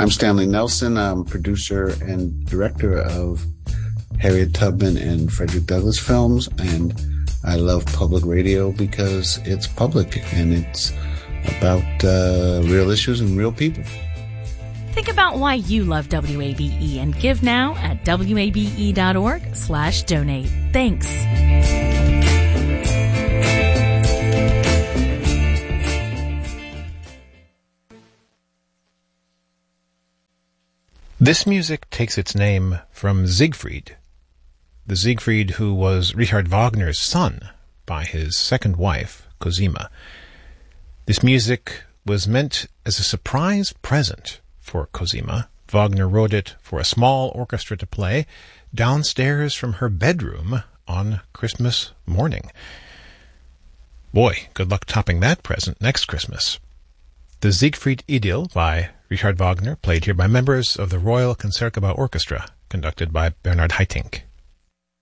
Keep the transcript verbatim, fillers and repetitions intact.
I'm Stanley Nelson. I'm producer and director of Harriet Tubman and Frederick Douglass films, and I love public radio because it's public and it's about uh, real issues and real people. Think about why you love W A B E and give now at wabe.org slash donate. Thanks. This music takes its name from Siegfried, the Siegfried who was Richard Wagner's son by his second wife, Cosima. This music was meant as a surprise present for Cosima. Wagner wrote it for a small orchestra to play downstairs from her bedroom on Christmas morning. Boy, good luck topping that present next Christmas. The Siegfried Idyll by Richard Wagner, played here by members of the Royal Concertgebouw Orchestra, conducted by Bernard Haitink.